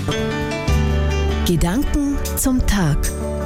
Gedanken zum Tag.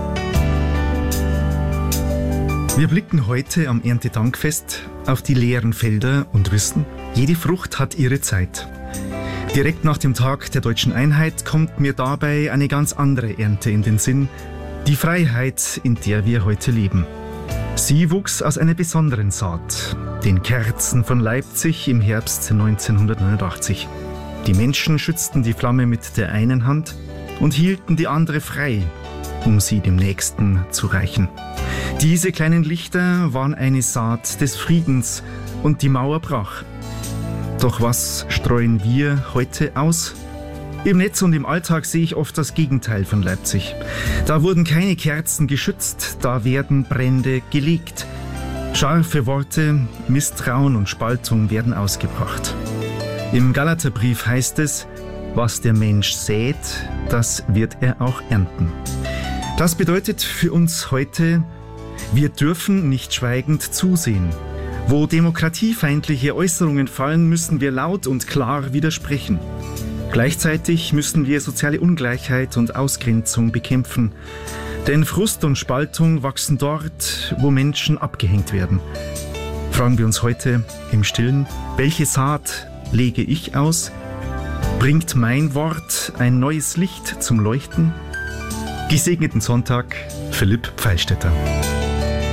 Wir blicken heute am Erntedankfest auf die leeren Felder und wissen, jede Frucht hat ihre Zeit. Direkt nach dem Tag der deutschen Einheit kommt mir dabei eine ganz andere Ernte in den Sinn, die Freiheit, in der wir heute leben. Sie wuchs aus einer besonderen Saat, den Kerzen von Leipzig im Herbst 1989. Die Menschen schützten die Flamme mit der einen Hand und hielten die andere frei, um sie dem Nächsten zu reichen. Diese kleinen Lichter waren eine Saat des Friedens und die Mauer brach. Doch was streuen wir heute aus? Im Netz und im Alltag sehe ich oft das Gegenteil von Leipzig. Da wurden keine Kerzen geschützt, da werden Brände gelegt. Scharfe Worte, Misstrauen und Spaltung werden ausgebracht. Im Galaterbrief heißt es, was der Mensch sät, das wird er auch ernten. Das bedeutet für uns heute, wir dürfen nicht schweigend zusehen. Wo demokratiefeindliche Äußerungen fallen, müssen wir laut und klar widersprechen. Gleichzeitig müssen wir soziale Ungleichheit und Ausgrenzung bekämpfen. Denn Frust und Spaltung wachsen dort, wo Menschen abgehängt werden. Fragen wir uns heute im Stillen, welche Saat lege ich aus? Bringt mein Wort ein neues Licht zum Leuchten? Gesegneten Sonntag, Philipp Pfeilstädter.